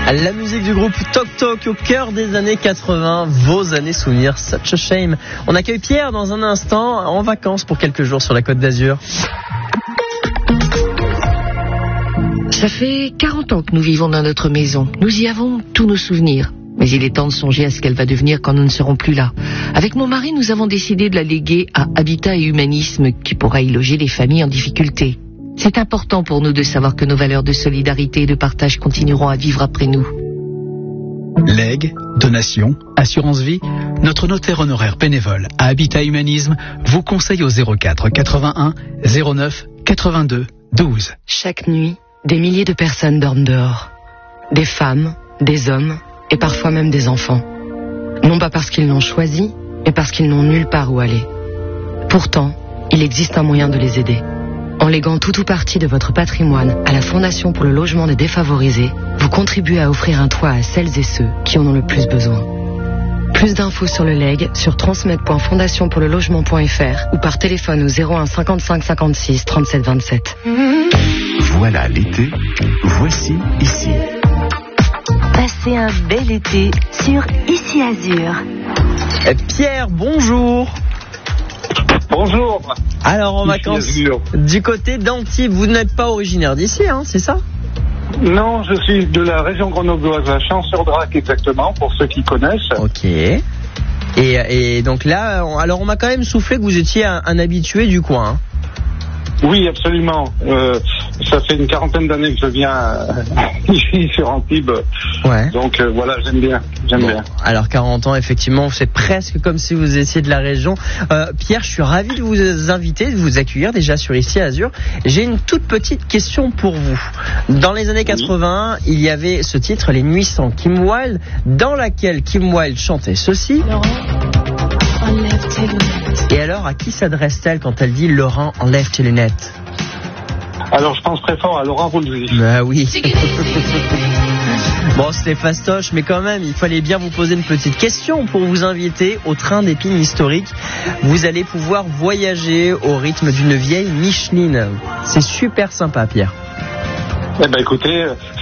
La musique du groupe Toc Toc au cœur des années 80, vos années souvenirs, Such a Shame. On accueille Pierre dans un instant, en vacances pour quelques jours sur la Côte d'Azur. Ça fait 40 ans que nous vivons dans notre maison. Nous y avons tous nos souvenirs. Mais il est temps de songer à ce qu'elle va devenir quand nous ne serons plus là. Avec mon mari, nous avons décidé de la léguer à Habitat et Humanisme, qui pourra y loger les familles en difficulté. C'est important pour nous de savoir que nos valeurs de solidarité et de partage continueront à vivre après nous. Legs, donations, assurance vie, notre notaire honoraire bénévole à Habitat Humanisme vous conseille au 04 81 09 82 12. Chaque nuit, des milliers de personnes dorment dehors. Des femmes, des hommes et parfois même des enfants. Non pas parce qu'ils l'ont choisi, mais parce qu'ils n'ont nulle part où aller. Pourtant, il existe un moyen de les aider. En léguant tout ou partie de votre patrimoine à la Fondation pour le logement des défavorisés, vous contribuez à offrir un toit à celles et ceux qui en ont le plus besoin. Plus d'infos sur le legs sur transmettre.fondationpourlelogement.fr ou par téléphone au 01 55 56 37 27. Voilà l'été, voici ici. Passez un bel été sur Ici Azur. Pierre, bonjour. Bonjour. Alors en vacances du côté d'Antibes, vous n'êtes pas originaire d'ici, hein, c'est ça? Non, je suis de la région grenobloise, à Champs-sur-Drac exactement, pour ceux qui connaissent. Ok. Et donc là, alors on m'a quand même soufflé que vous étiez un habitué du coin. Hein. Oui, absolument. Ça fait une quarantaine d'années que je viens ici sur Antibes. Ouais. Donc voilà, j'aime bien. Alors 40 ans, effectivement, c'est presque comme si vous étiez de la région. Pierre, je suis ravi de vous inviter, de vous accueillir déjà sur Ici Azur. J'ai une toute petite question pour vous. Dans les années 80, il y avait ce titre, Les Nuits sans Kim Wilde, dans laquelle Kim Wilde chantait ceci. Et alors, à qui s'adresse-t-elle quand elle dit Laurent, enlève tes lunettes? Alors, je pense très fort à Laurent Voulzy. Bah oui. Bon, c'était fastoche, mais quand même, il fallait bien vous poser une petite question pour vous inviter au train d'épines historique. Vous allez pouvoir voyager au rythme d'une vieille Micheline. C'est super sympa, Pierre. Eh ben, écoutez,